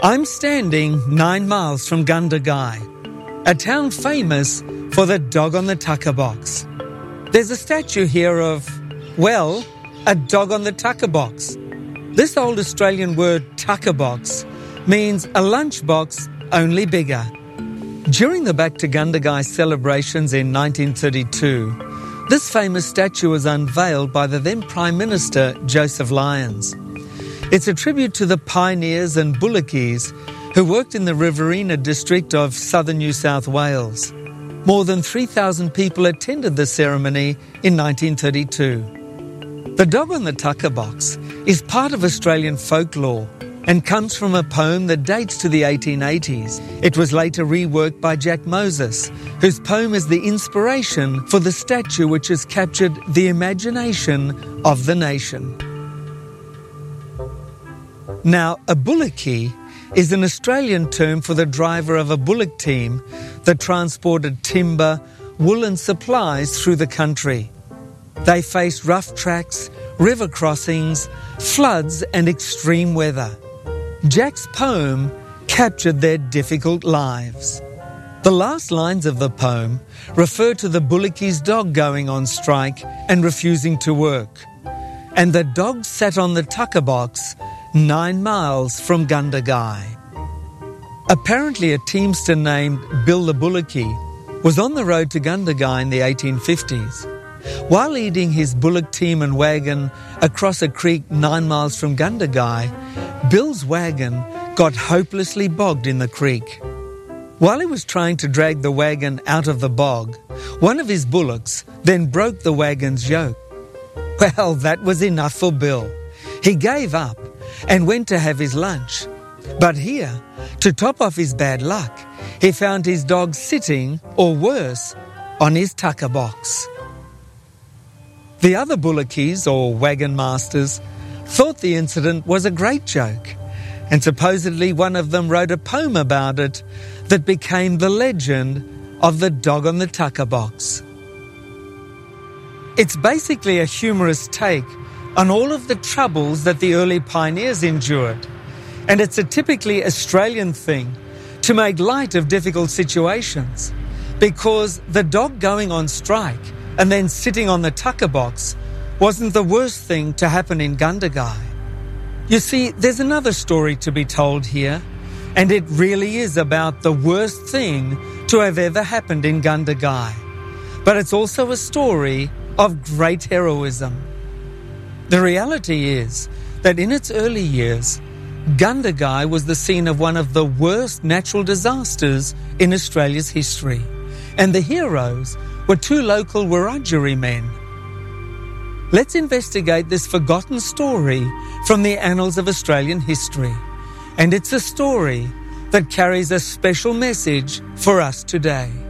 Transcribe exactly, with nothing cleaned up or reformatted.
I'm standing nine miles from Gundagai, a town famous for the dog on the tucker box. There's a statue here of, well, a dog on the tucker box. This old Australian word tucker box means a lunchbox, only bigger. During the Back to Gundagai celebrations in nineteen thirty-two, this famous statue was unveiled by the then Prime Minister Joseph Lyons. It's a tribute to the pioneers and bullockis who worked in the Riverina district of southern New South Wales. More than three thousand people attended the ceremony in nineteen thirty-two. The dog on the tucker box is part of Australian folklore and comes from a poem that dates to the eighteen eighties. It was later reworked by Jack Moses, whose poem is the inspiration for the statue which has captured the imagination of the nation. Now, a bullocky is an Australian term for the driver of a bullock team that transported timber, wool and supplies through the country. They faced rough tracks, river crossings, floods and extreme weather. Jack's poem captured their difficult lives. The last lines of the poem refer to the bullocky's dog going on strike and refusing to work. And the dog sat on the tucker box nine miles from Gundagai. Apparently a teamster named Bill the Bullocky was on the road to Gundagai in the eighteen fifties. While leading his bullock team and wagon across a creek nine miles from Gundagai, Bill's wagon got hopelessly bogged in the creek. While he was trying to drag the wagon out of the bog, one of his bullocks then broke the wagon's yoke. Well, that was enough for Bill. He gave up and went to have his lunch. But here, to top off his bad luck, he found his dog sitting, or worse, on his tucker box. The other bullockys, or wagon masters, thought the incident was a great joke, and supposedly one of them wrote a poem about it that became the legend of the dog on the tucker box. It's basically a humorous take on all of the troubles that the early pioneers endured. And it's a typically Australian thing to make light of difficult situations, because the dog going on strike and then sitting on the tucker box wasn't the worst thing to happen in Gundagai. You see, there's another story to be told here, and it really is about the worst thing to have ever happened in Gundagai. But it's also a story of great heroism. The reality is that in its early years, Gundagai was the scene of one of the worst natural disasters in Australia's history, and the heroes were two local Wiradjuri men. Let's investigate this forgotten story from the annals of Australian history, and it's a story that carries a special message for us today.